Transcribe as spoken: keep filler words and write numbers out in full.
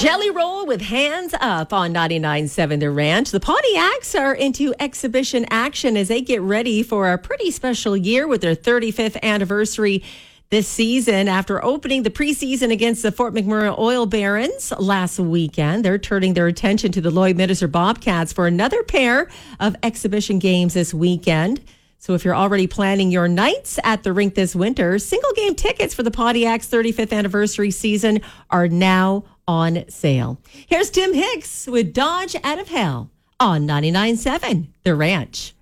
Jelly Roll with Hands Up on ninety-nine point seven The Ranch. The Pontiacs are into exhibition action as they get ready for a pretty special year with their thirty-fifth anniversary this season. After opening the preseason against the Fort McMurray Oil Barons last weekend, they're turning their attention to the Lloydminster Bobcats for another pair of exhibition games this weekend. So if you're already planning your nights at the rink this winter, single game tickets for the Pontiacs thirty-fifth anniversary season are now on sale. Here's Tim Hicks with Dodge Out of Hell on ninety-nine point seven The Ranch.